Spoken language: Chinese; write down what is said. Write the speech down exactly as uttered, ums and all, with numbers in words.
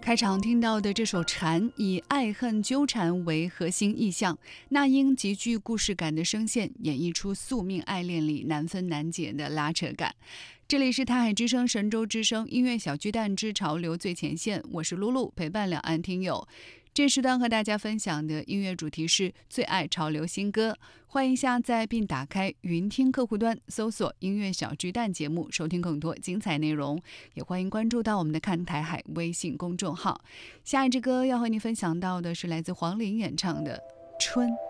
开场听到的这首《蝉》以爱恨纠缠为核心意象，那英极具故事感的声线演绎出宿命爱恋里难分难解的拉扯感。这里是台海之声神州之声音乐小巨蛋之潮流最前线，我是露露，陪伴两岸听友。这时段和大家分享的音乐主题是最爱潮流新歌，欢迎下载并打开云听客户端，搜索音乐小巨蛋节目，收听更多精彩内容。也欢迎关注到我们的看台海微信公众号。下一支歌要和你分享到的是来自黄龄演唱的《春》。